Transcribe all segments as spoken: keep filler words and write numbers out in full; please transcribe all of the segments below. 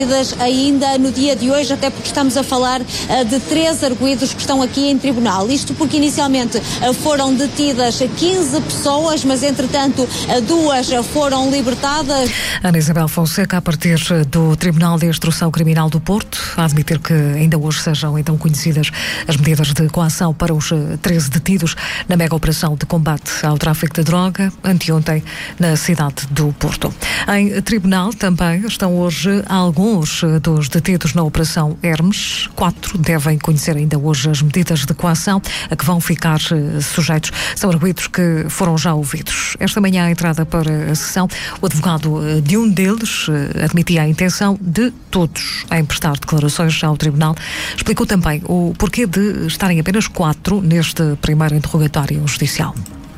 ainda no dia de hoje, até porque estamos a falar uh, de três arguidos que estão aqui em tribunal. Isto porque inicialmente uh, foram detidas quinze pessoas, mas entretanto uh, duas uh, foram libertadas. Ana Isabel Fonseca, a partir do Tribunal de Instrução Criminal do Porto, a admitir que ainda hoje sejam então conhecidas as medidas de coação para os treze detidos na mega operação de combate ao tráfico de droga, anteontem na cidade do Porto. Em tribunal também estão hoje alguns dos detidos na Operação Hermes. Quatro devem conhecer ainda hoje as medidas de coação a que vão ficar sujeitos. São arguidos que foram já ouvidos. Esta manhã, a entrada para a sessão, o advogado de um deles admitia a intenção de todos em prestar declarações ao Tribunal. Explicou também o porquê de estarem apenas quatro neste primeiro interrogatório judicial.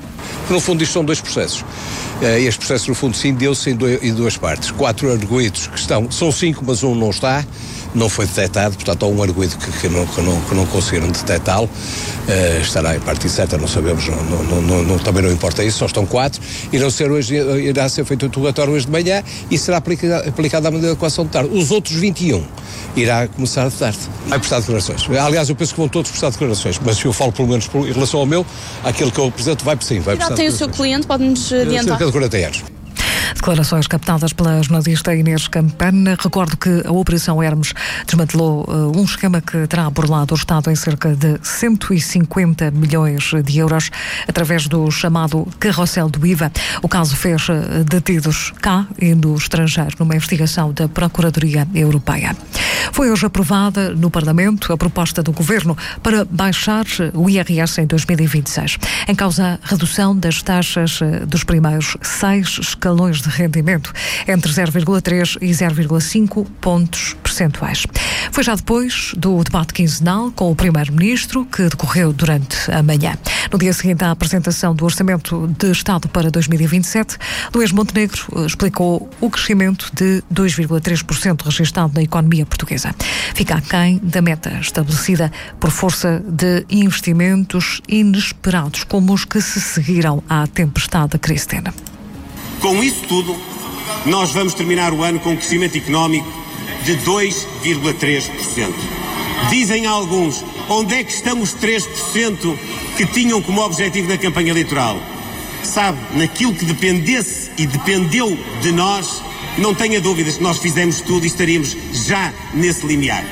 No fundo, isto são dois processos. Este processo, no fundo, sim, deu-se em duas partes. Quatro arguidos que estão, são cinco, mas um não está, não foi detectado, portanto há um arguido que, que, não, que, não, que não conseguiram detectá-lo, uh, estará em parte incerta, não sabemos, não, não, não, não, também não importa isso, só estão quatro, irão ser hoje, irá ser feito o interrogatório hoje de manhã e será aplicado, aplicado à medida de coação de tarde. Os outros vinte e um irá começar de tarde. Vai prestar declarações. Aliás, eu penso que vão todos prestar declarações, mas se eu falo pelo menos por, em relação ao meu, aquele que eu apresento vai sim, vai prestar declarações. Já tem o seu cliente, pode-nos adiantar? Cerca de quarenta anos. Declarações captadas pela jornalista Inês Campana. Recordo que a Operação Hermes desmantelou uh, um esquema que terá burlado o Estado em cerca de cento e cinquenta milhões de euros através do chamado carrossel do I V A. O caso fez uh, detidos cá e no estrangeiro numa investigação da Procuradoria Europeia. Foi hoje aprovada no Parlamento a proposta do Governo para baixar o I R S em dois mil e vinte e seis. Em causa a redução das taxas uh, dos primeiros seis escalões de rendimento, entre zero vírgula três e zero vírgula cinco pontos percentuais. Foi já depois do debate quinzenal com o Primeiro-Ministro, que decorreu durante a manhã. No dia seguinte à apresentação do Orçamento de Estado para dois mil e vinte e sete, Luís Montenegro explicou o crescimento de dois vírgula três por cento registado na economia portuguesa. Fica aquém da meta estabelecida por força de investimentos inesperados, como os que se seguiram à tempestade Cristina. Com isso tudo, nós vamos terminar o ano com um crescimento económico de dois vírgula três por cento. Dizem alguns, onde é que estão os três por cento que tinham como objetivo na campanha eleitoral? Sabe, naquilo que dependesse e dependeu de nós, não tenha dúvidas que nós fizemos tudo e estaríamos já nesse limiar.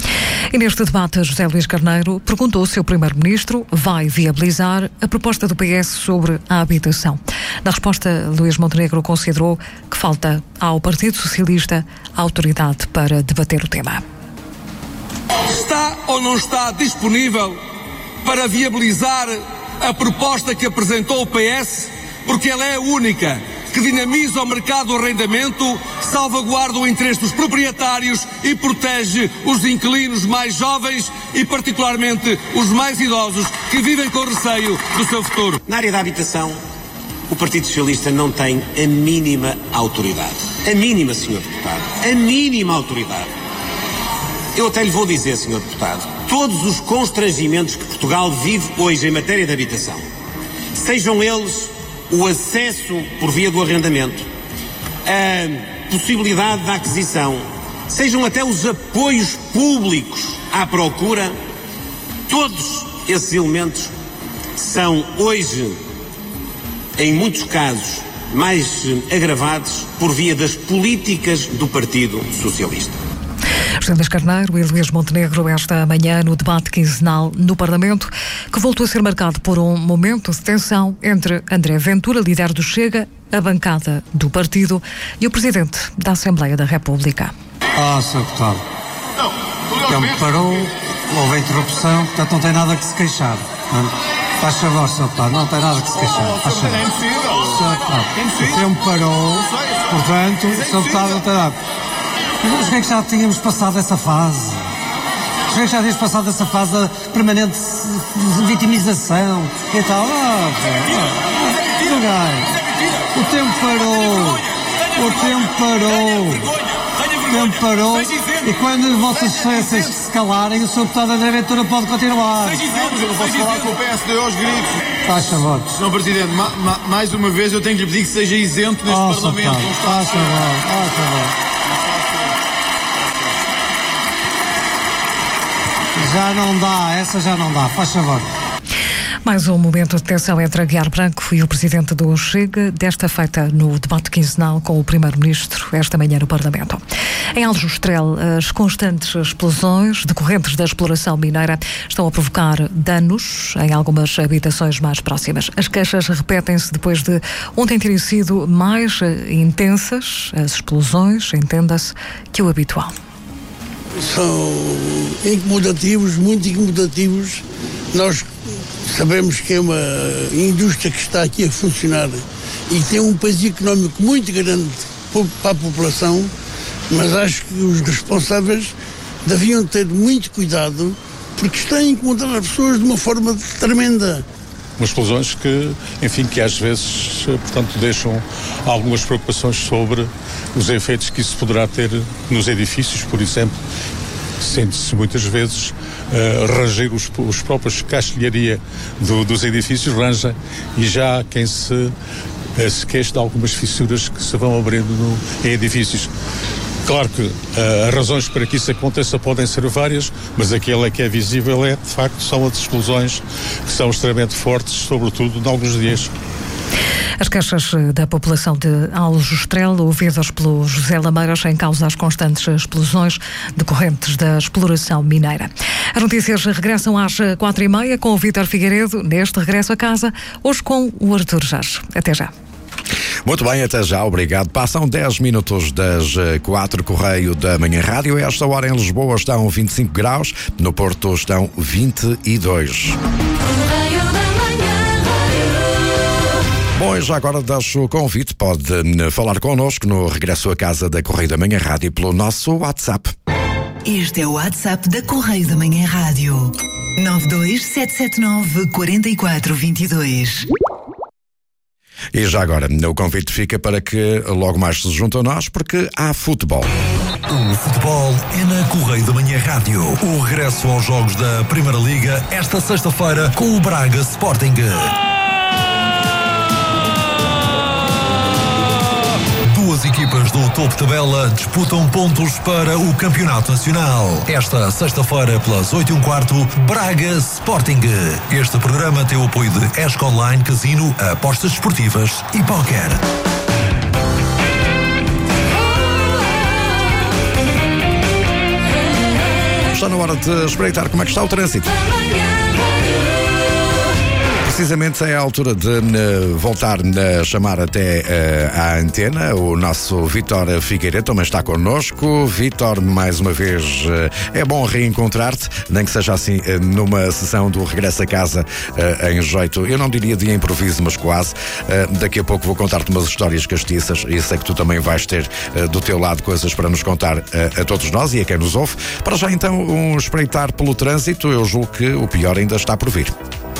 E neste debate, José Luís Carneiro perguntou se o Primeiro-Ministro vai viabilizar a proposta do P S sobre a habitação. Na resposta, Luís Montenegro considerou que falta ao Partido Socialista a autoridade para debater o tema. Está ou não está disponível para viabilizar a proposta que apresentou o P S? Porque ela é a única que dinamiza o mercado do arrendamento, salvaguarda o interesse dos proprietários e protege os inquilinos mais jovens e particularmente os mais idosos que vivem com receio do seu futuro. Na área da habitação, o Partido Socialista não tem a mínima autoridade. A mínima, senhor Deputado. A mínima autoridade. Eu até lhe vou dizer, senhor Deputado, todos os constrangimentos que Portugal vive hoje em matéria de habitação, sejam eles o acesso por via do arrendamento, a possibilidade da aquisição, sejam até os apoios públicos à procura, todos esses elementos são hoje, em muitos casos, mais agravados por via das políticas do Partido Socialista. José Luís Carneiro e Luís Montenegro esta manhã no debate quinzenal no Parlamento, que voltou a ser marcado por um momento de tensão entre André Ventura, líder do Chega, a bancada do partido e o Presidente da Assembleia da República. Ah, senhor Deputado, o tempo parou, houve interrupção, portanto não tem nada que se queixar. Faz favor, senhor Deputado, não tem nada que se queixar. Faz favor. senhor Deputado, o tempo parou, portanto, senhor Deputado não tem nada. Mas que é que já tínhamos passado essa fase? Que é que já tínhamos passado essa fase da permanente vitimização e tal? Ah, oh, oh, o tempo parou. O tempo parou. O tempo parou. E quando vossas excelências se calarem, o senhor Deputado André Ventura pode continuar. Eu não posso falar com o P S D aos gritos. Faz favor. senhor Presidente, ma, ma, mais uma vez eu tenho que lhe pedir que seja isento neste oh, Parlamento. Faz favor, faz favor. Já não dá, essa já não dá, faz favor. Mais um momento de tensão entre Aguiar Branco e o presidente do Chega, desta feita no debate quinzenal com o primeiro-ministro, esta manhã no Parlamento. Em Aljustrel, as constantes explosões decorrentes da exploração mineira estão a provocar danos em algumas habitações mais próximas. As queixas repetem-se depois de ontem terem sido mais intensas, as explosões, entenda-se, que o habitual. São incomodativos, muito incomodativos. Nós sabemos que é uma indústria que está aqui a funcionar e tem um peso económico muito grande para a população, mas acho que os responsáveis deviam ter muito cuidado porque estão a incomodar as pessoas de uma forma tremenda. Umas explosões que, enfim, que às vezes, portanto, deixam algumas preocupações sobre os efeitos que isso poderá ter nos edifícios, por exemplo. Sente-se muitas vezes uh, ranger os, os próprios caixilharia do, dos edifícios, ranja, e já há quem se, uh, se queixe de algumas fissuras que se vão abrindo no, em edifícios. Claro que uh, as razões para que isso aconteça podem ser várias, mas aquela que é visível é, de facto, são as explosões que são extremamente fortes, sobretudo em alguns dias. As queixas da população de Aljustrel, ouvidas pelo José Lameiras, em causa das constantes explosões decorrentes da exploração mineira. As notícias regressam às quatro e meia com o Vítor Figueiredo, neste Regresso a Casa, hoje com o Artur Jorge. Até já. Muito bem, até já, obrigado. Passam dez minutos das quatro, Correio da Manhã Rádio. A esta hora em Lisboa estão vinte e cinco graus, no Porto estão vinte e dois. Bom, já agora deixo o convite, pode falar connosco no Regresso a Casa da Correio da Manhã Rádio pelo nosso WhatsApp. Este é o WhatsApp da Correio da Manhã Rádio. nove dois sete sete nove quatro quatro dois dois. E já agora, o convite fica para que logo mais se junte a nós, porque há futebol. O futebol é na Correio da Manhã Rádio. O regresso aos jogos da Primeira Liga esta sexta-feira com o Braga Sporting. Duas equipas do topo tabela disputam pontos para o Campeonato Nacional. Esta sexta-feira, pelas oito e um quarto, Braga Sporting. Este programa tem o apoio de Esco Online, Casino, apostas desportivas e póquer. Está na hora de espreitar como é que está o trânsito. Precisamente é a altura de uh, voltar a chamar até uh, à antena o nosso Vítor Figueiredo, também está connosco. Vítor, mais uma vez, uh, é bom reencontrar-te, nem que seja assim uh, numa sessão do Regresso a Casa uh, em jeito, eu não diria de improviso, mas quase. Uh, daqui a pouco vou contar-te umas histórias castiças e sei que tu também vais ter uh, do teu lado coisas para nos contar uh, a todos nós e a quem nos ouve. Para já então, um espreitar pelo trânsito, eu julgo que o pior ainda está por vir.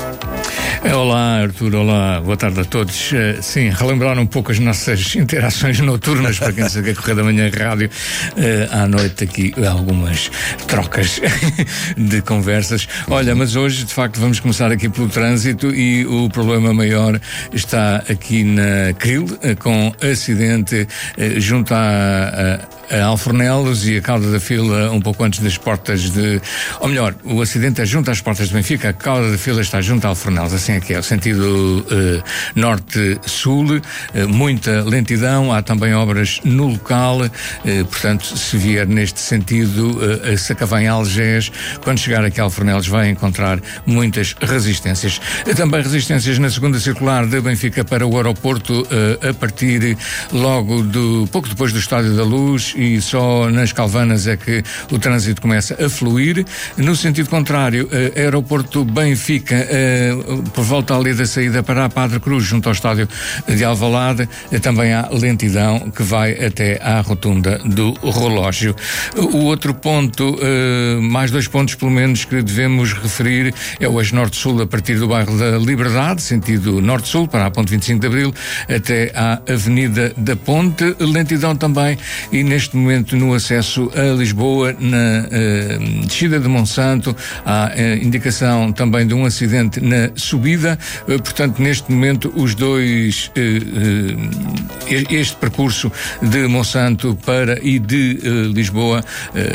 Olá, Artur, olá, boa tarde a todos. Uh, sim, relembrar um pouco as nossas interações noturnas, para quem segue a Correio da Manhã Rádio. Uh, à noite aqui algumas trocas de conversas. Olha, mas hoje de facto vamos começar aqui pelo trânsito e o problema maior está aqui na Cril, uh, com acidente uh, junto à, a, a Alfornelos e a cauda da fila um pouco antes das portas de... Ou melhor, o acidente é junto às portas de Benfica, a cauda da fila está junto à Alfornelos, assim é que é, o sentido uh, norte-sul, uh, muita lentidão, há também obras no local, uh, portanto, se vier neste sentido uh, a Sacavém-Algés, quando chegar aqui a Alfornelos vai encontrar muitas resistências. Uh, também resistências na segunda circular de Benfica para o aeroporto, uh, a partir logo do, pouco depois do Estádio da Luz, e só nas Calvanas é que o trânsito começa a fluir. No sentido contrário, uh, aeroporto Benfica, uh, por volta ali da saída para a Padre Cruz, junto ao estádio de Alvalade, também há lentidão que vai até à rotunda do relógio. O outro ponto, mais dois pontos pelo menos que devemos referir, é o eixo norte-sul a partir do bairro da Liberdade, sentido norte-sul, para a ponte vinte e cinco de Abril, até à Avenida da Ponte. Lentidão também, e neste momento no acesso a Lisboa, na uh, descida de Monsanto, há uh, indicação também de um acidente na subida. Portanto, neste momento, os dois, este percurso de Monsanto para e de Lisboa